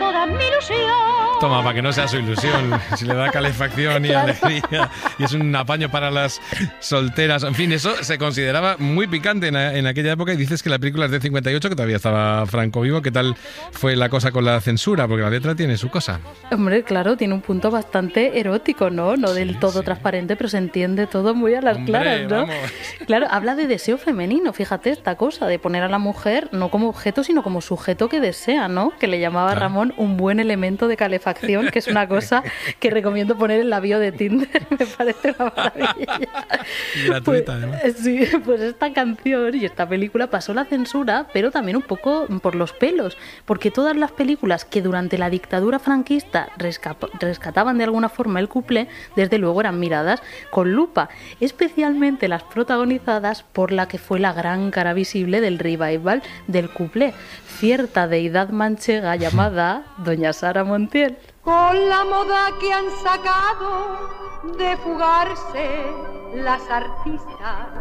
toda mi ilusión. Toma, para que no sea su ilusión, si le da calefacción y Claro. alegría, y es un apaño para las solteras. En fin, eso se consideraba muy picante en aquella época, y dices que la película es de 58, que todavía estaba Franco vivo. ¿Qué tal fue la cosa con la censura? Porque la letra tiene su cosa. Hombre, claro, tiene un punto bastante erótico, ¿no? No del todo transparente, pero se entiende todo muy a las Hombre, claras, ¿no? vamos. Claro, habla de deseo femenino, fíjate esta cosa, de poner a la mujer no como objeto, sino como sujeto que desea, ¿no? Que le llamaba Claro. Ramón un buen elemento de calefacción, que es una cosa que recomiendo poner en la bio de Tinder, me parece una maravilla. Gratuita, además. Sí, pues esta canción y esta película pasó la censura, pero también un poco por los pelos, porque todas las películas que durante la dictadura franquista rescataban de alguna forma el cuplé, desde luego eran miradas con lupa, especialmente las protagonizadas por la que fue la gran cara visible del revival del cuplé, cierta deidad manchega llamada Doña Sara Montiel. Con la moda que han sacado de fugarse las artistas,